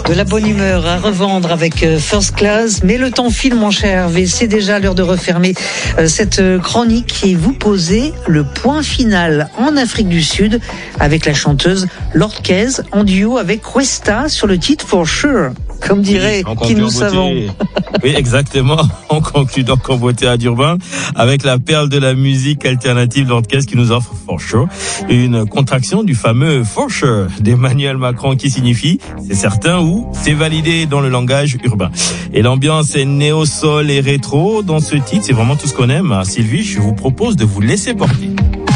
De la bonne humeur à revendre avec First Class, mais le temps file, mon cher Hervé. C'est déjà l'heure de refermer cette chronique et vous poser le point final en Afrique du Sud avec la chanteuse Lordkez en duo avec Kwesta sur le titre For Sure. Comme dirait qui nous savons. Oui, exactement. On conclut donc en beauté à Durban avec la perle de la musique alternative Lordkez qui nous offre For Sure, une contraction du fameux For Sure d'Emmanuel Macron qui signifie c'est certain ou c'est validé dans le langage urbain. Et l'ambiance est néo-soul et rétro dans ce titre. C'est vraiment tout ce qu'on aime. Sylvie, je vous propose de vous laisser porter.